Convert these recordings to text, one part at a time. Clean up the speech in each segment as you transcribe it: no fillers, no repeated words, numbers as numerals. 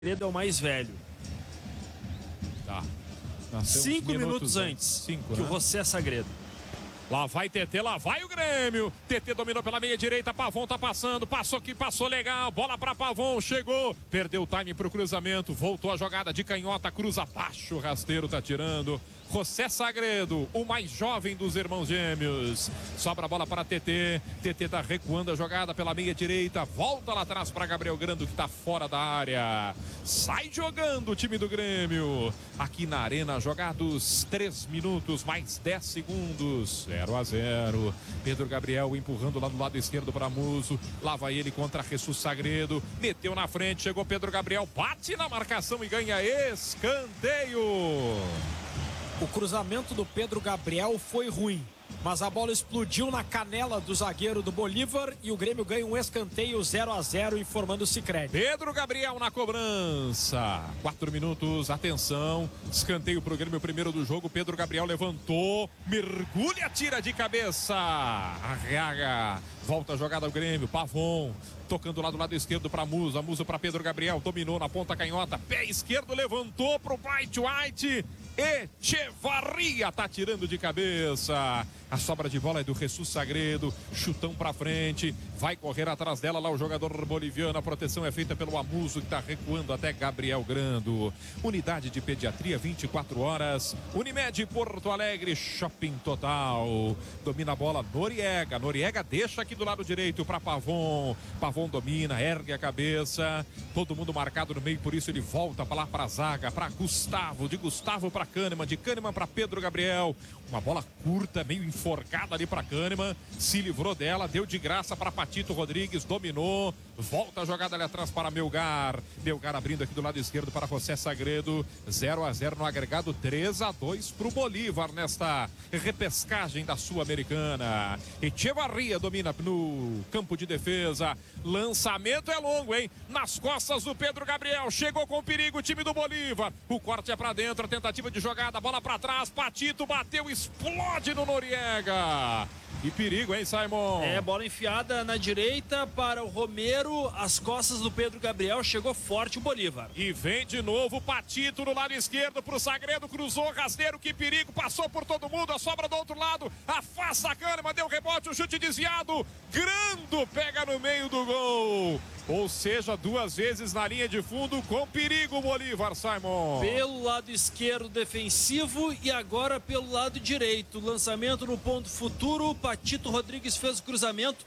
Sagredo é o mais velho. Tá. 5 minutos antes que o José Sagredo. Lá vai TT, lá vai o Grêmio. TT dominou pela meia direita, Pavon tá passando, passou aqui, passou legal, bola pra Pavon, chegou, perdeu o time pro cruzamento, voltou a jogada de canhota, cruza abaixo, o rasteiro tá tirando. José Sagredo, o mais jovem dos irmãos gêmeos. Sobra a bola para TT. TT tá recuando a jogada pela meia direita. Volta lá atrás para Gabriel Grando, que tá fora da área. Sai jogando o time do Grêmio. Aqui na Arena, jogados 3 minutos, mais 10 segundos. 0-0. Pedro Gabriel empurrando lá do lado esquerdo para Muso. Lá vai ele contra Jesus Sagredo. Meteu na frente, chegou Pedro Gabriel. Bate na marcação e ganha escanteio. O cruzamento do Pedro Gabriel foi ruim, mas a bola explodiu na canela do zagueiro do Bolívar e o Grêmio ganha um escanteio 0-0, informando o Sicredi. Pedro Gabriel na cobrança. 4 minutos, atenção. Escanteio pro Grêmio, primeiro do jogo. Pedro Gabriel levantou, mergulha, tira de cabeça. Arreaga. Volta a jogada ao Grêmio. Pavon tocando lá do lado esquerdo para Musa. Musa para Pedro Gabriel. Dominou na ponta canhota. Pé esquerdo, levantou pro White. Echevarria tá tirando de cabeça. A sobra de bola é do Jesus Sagredo. Chutão pra frente. Vai correr atrás dela lá o jogador boliviano. A proteção é feita pelo Amuso, que tá recuando até Gabriel Grando. Unidade de pediatria 24 horas. Unimed Porto Alegre, Shopping Total. Domina a bola Noriega. Noriega deixa aqui do lado direito para Pavon. Pavon domina, ergue a cabeça. Todo mundo marcado no meio, por isso ele volta para lá para a zaga, para Gustavo. De Gustavo para Kahneman, de Kahneman para Pedro Gabriel. Uma bola curta, meio enforcada ali para Kahneman. Se livrou dela, deu de graça para Patito Rodrigues, dominou. Volta a jogada ali atrás para Melgar. Melgar abrindo aqui do lado esquerdo para José Sagredo. 0-0 no agregado, 3-2 para o Bolívar nesta repescagem da Sul-Americana. Echevarria domina no campo de defesa. Lançamento é longo, hein? Nas costas do Pedro Gabriel. Chegou com perigo o time do Bolívar. O corte é para dentro, a tentativa de jogada, bola para trás. Patito bateu, explode no Noriega. Que perigo, hein, Simon? É, bola enfiada na direita para o Romero, as costas do Pedro Gabriel, chegou forte o Bolívar. E vem de novo o Patito no lado esquerdo pro Sagredo, cruzou, rasteiro, que perigo, passou por todo mundo, a sobra do outro lado, afasta a Kahneman, deu rebote, o chute desviado, Grando pega no meio do gol. Ou seja, 2 vezes na linha de fundo, com perigo o Bolívar, Simon. Pelo lado esquerdo defensivo e agora pelo lado direito. Lançamento no ponto futuro, Patito Rodrigues fez o cruzamento.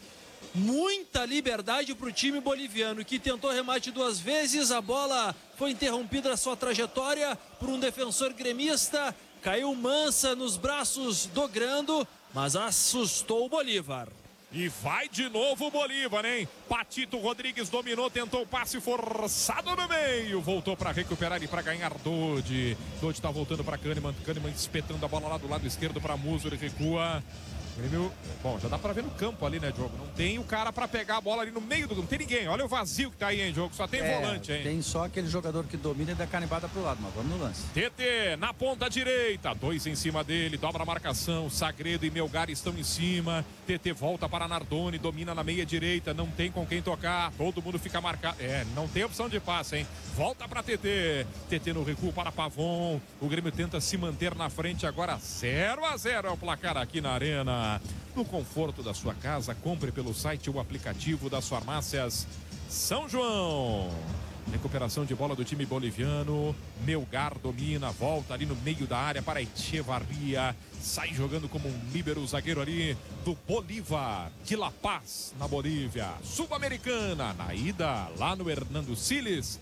Muita liberdade para o time boliviano, que tentou remate 2 vezes. A bola foi interrompida na sua trajetória por um defensor gremista. Caiu mansa nos braços do Grando, mas assustou o Bolívar. E vai de novo o Bolívar, hein? Patito Rodrigues dominou, tentou o passe forçado no meio. Voltou para recuperar e para ganhar Dodi. Dodi tá voltando para Kahneman. Kahneman espetando a bola lá do lado esquerdo para Muso. Ele recua. Grêmio, bom, já dá pra ver no campo ali, né, Diogo? Não tem o cara pra pegar a bola ali no meio do campo. Não tem ninguém. Olha o vazio que tá aí, hein, Diogo? Só tem volante, hein? Tem só aquele jogador que domina e dá canibada pro lado, mas vamos no lance. TT na ponta direita. 2 em cima dele. Dobra a marcação. Sagredo e Melgar estão em cima. TT volta para Nardoni. Domina na meia direita. Não tem com quem tocar. Todo mundo fica marcado. É, não tem opção de passe, hein? Volta para TT. TT no recuo para Pavon. O Grêmio tenta se manter na frente agora. 0-0 é o placar aqui na Arena. No conforto da sua casa, compre pelo site ou aplicativo das farmácias São João. Recuperação de bola do time boliviano. Melgar domina, volta ali no meio da área para Echevarria. Sai jogando como um líbero, zagueiro ali do Bolívar, de La Paz, na Bolívia. Sul-Americana, na ida lá no Hernando Siles.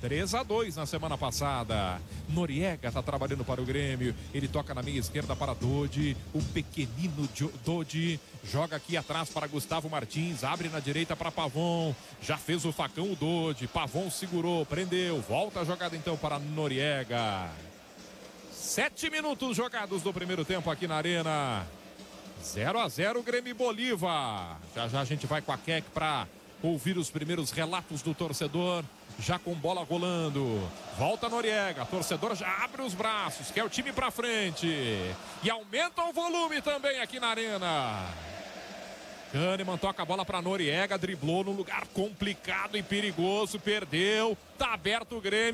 3-2 na semana passada. Noriega tá trabalhando para o Grêmio. Ele toca na meia esquerda para Dodi. O pequenino Dodi joga aqui atrás para Gustavo Martins. Abre na direita para Pavon. Já fez o facão o Dodi. Pavon segurou, prendeu. Volta a jogada então para Noriega. 7 minutos jogados do primeiro tempo aqui na Arena. 0-0 Grêmio e Bolívar. Já já a gente vai com a Keck para ouvir os primeiros relatos do torcedor, já com bola rolando. Volta Noriega, torcedor já abre os braços, quer o time pra frente e aumenta o volume também aqui na Arena. Kahneman toca a bola para Noriega, driblou num lugar complicado e perigoso, perdeu. Tá aberto o Grêmio.